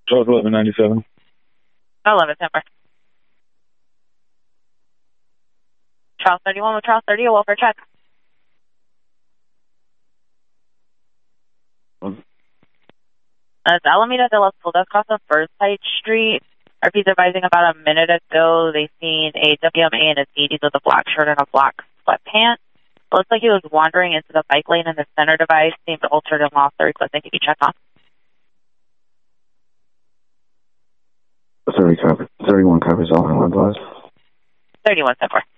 Charles 1197. 11, Timber. Charles 31 with Charles 30, a welfare check. It's Alameda de los Soldados across on Burnside Street. RP's advising about a minute ago they seen a WMA in his 80s with a black shirt and a black sweatpants. Looks like he was wandering into the bike lane and the center device seemed altered and lost. They're requesting if you check on. 31 covers all in one bus. 31, 7.